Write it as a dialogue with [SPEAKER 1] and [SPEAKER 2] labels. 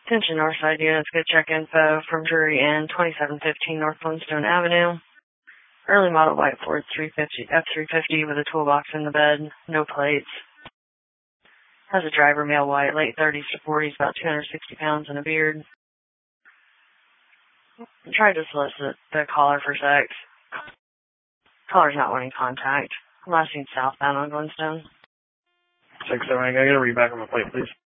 [SPEAKER 1] Attention Northside units, good check info from Drury Inn, 2715 North Flintstone Avenue. Early model white Ford F-350 with a toolbox in the bed, no plates. Has a driver, male white, late 30s to 40s, about 260 pounds and a beard. Tried to solicit the caller for sex. Caller's not wanting contact. Last seen southbound on Glenstone.
[SPEAKER 2] 678, can I get a read back on the plate, please?